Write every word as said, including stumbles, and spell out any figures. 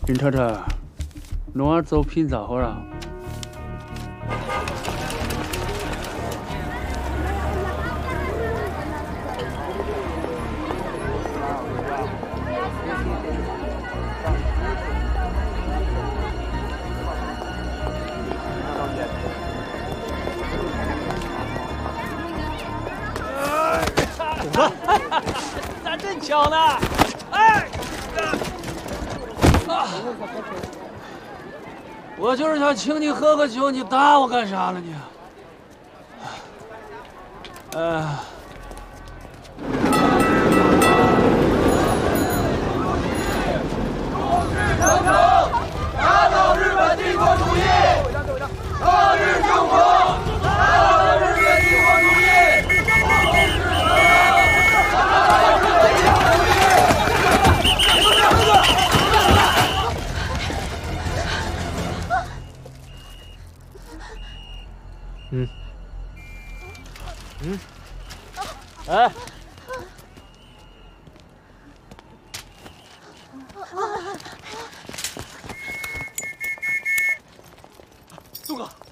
林特特，侬儿走品咋好了？ 咋真巧呢？哎！啊！我就是想请你喝个酒，你打我干啥了你？呃。 众志成城，打倒日本帝国主义！抗日救国，打倒日本帝国主义！ 嗯，嗯，哎，杜哥，